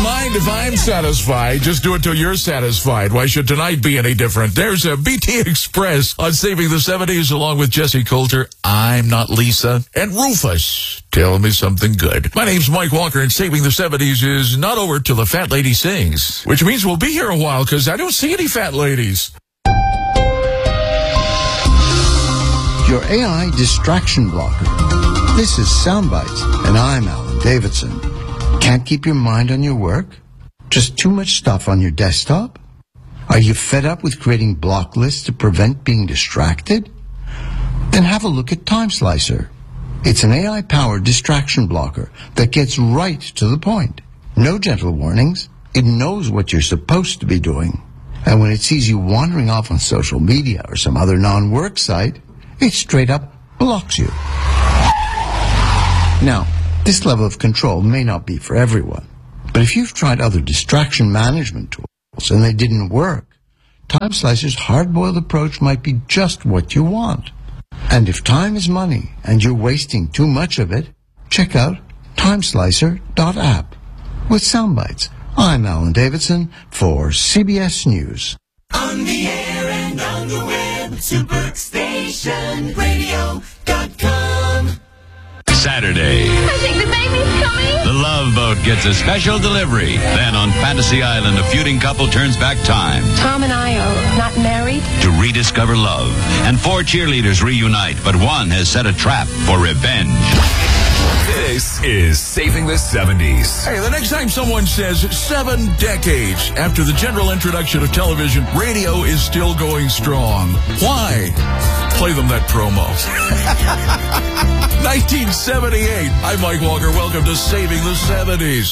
mind if I'm satisfied. Just do it till you're satisfied. Why should tonight be any different? There's a BT Express on Saving the 70s along with Jesse Coulter. I'm Not Lisa. And Rufus. Tell me something good. My name's Mike Walker, and Saving the 70s is not over till the fat lady sings. Which means we'll be here a while, because I don't see any fat ladies. Your AI distraction blocker. This is Soundbites, and I'm Alan Davidson. Can't keep your mind on your work? Just too much stuff on your desktop? Are you fed up with creating block lists to prevent being distracted? Then have a look at Time Slicer. It's an AI-powered distraction blocker that gets right to the point. No gentle warnings. It knows what you're supposed to be doing. And when it sees you wandering off on social media or some other non-work site, it straight up blocks you. Now, this level of control may not be for everyone, but if you've tried other distraction management tools and they didn't work, Time Slicer's hard-boiled approach might be just what you want. And if time is money and you're wasting too much of it, check out timeslicer.app. With Soundbites, I'm Alan Davidson for CBS News. On the air and on the web, superstationradio.com. Saturday. I think the baby's coming. The Love Boat gets a special delivery. Then on Fantasy Island, a feuding couple turns back time Tom and I are not married. to rediscover love. And 4 cheerleaders reunite, but one has set a trap for revenge. This is Saving the 70s. Hey, the next time someone says 7 decades after the general introduction of television, radio is still going strong. Why? Play them that promo. 1978. I'm Mike Walker. Welcome to Saving the 70s.